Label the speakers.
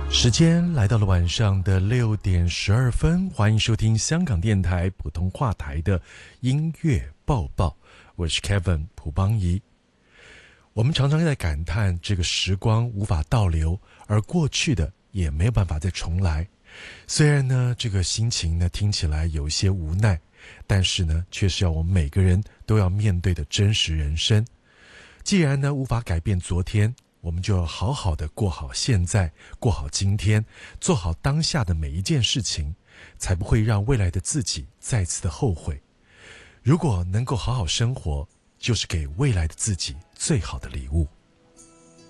Speaker 1: 时间来到了晚上的6:12，欢迎收听香港电台普通话台的音乐报报，我是 Kevin 蒲邦仪。我们常常在感叹这个时光无法倒流，而过去的也没有办法再重来。虽然呢，这个心情呢听起来有一些无奈，但是呢，却是要我们每个人都要面对的真实人生。既然呢无法改变昨天，我们就要好好的过好现在，过好今天，做好当下的每一件事情，才不会让未来的自己再次的后悔。如果能够好好生活，就是给未来的自己最好的礼物。